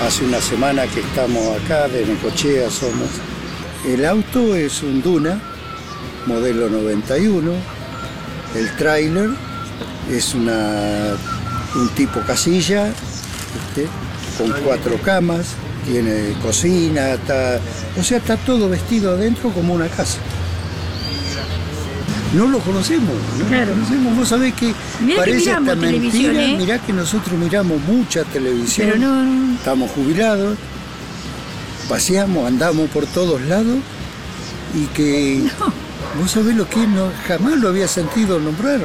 Hace una semana que estamos acá, de Necochea somos. El auto es un Duna, modelo 91. El tráiler es un tipo casilla, con 4 camas, tiene cocina, está todo vestido adentro como una casa. No lo conocemos, no claro. Lo conocemos. Vos sabés que mirá parece que hasta mentira, ¿eh? Mirá que nosotros miramos mucha televisión, pero no. Estamos jubilados, paseamos, andamos por todos lados y que vos sabés lo que jamás lo había sentido nombrar.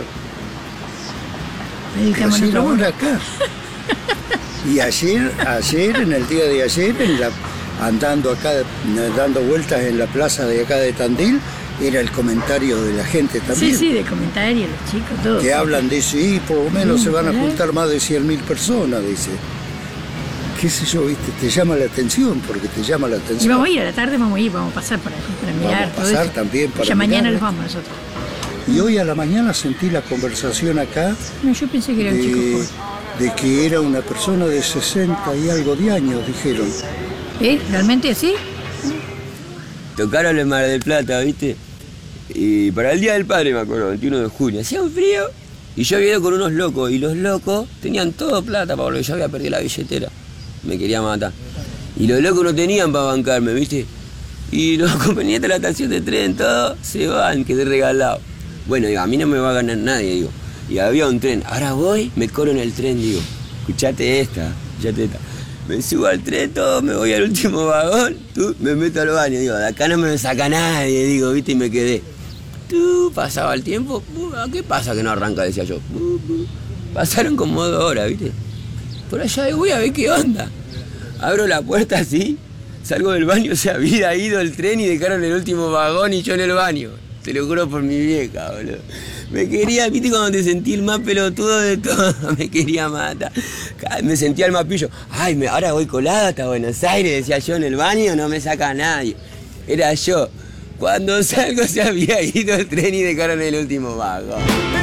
Recién ahora acá. Y ayer, en el día de ayer, andando acá, dando vueltas en la plaza de acá de Tandil, era el comentario de la gente también. Sí, de comentarios, los chicos, todos. Que hablan de eso, y por lo menos se van a juntar más de 100.000 personas, dice. Qué sé yo, viste, te llama la atención, porque te llama la atención. Y vamos a ir, a la tarde vamos a ir, vamos a pasar para mirar. Vamos a pasar también para ya mañana mirar, nos vamos nosotros. Y hoy a la mañana sentí la conversación acá. No, yo pensé que era un chico joven. De que era una persona de 60 y algo de años, dijeron. ¿Realmente así? Tocaron en Mar del Plata, ¿viste? Y para el Día del Padre, me acuerdo, 21 de junio, hacía un frío y yo había ido con unos locos y los locos tenían todo plata para volver, yo había perdido la billetera, me quería matar. Y los locos no tenían para bancarme, ¿viste? Y los compañeros de la estación de tren, todos se van, quedé regalado. Bueno, digo, a mí no me va a ganar nadie, digo. Y había un tren, ahora voy, me corro en el tren, digo, escuchate esta. Me subo al tren, todo, me voy al último vagón, me meto al baño, digo, de acá no me saca nadie, digo, ¿viste? Y me quedé. Pasaba el tiempo, ¿qué pasa que no arranca? Decía yo. Pasaron como 2 horas, ¿viste? Por allá voy a ver qué onda. Abro la puerta así, salgo del baño, se había ido el tren y dejaron el último vagón y yo en el baño. Te lo juro por mi vieja, boludo. Me quería, ¿viste? Cuando te sentí el más pelotudo de todo, me quería matar. Me sentía el más pillo. Ay, ahora voy colado hasta Buenos Aires, decía yo en el baño, no me saca nadie. Era yo. Cuando salgo se había ido el tren y dejaron el último vagón.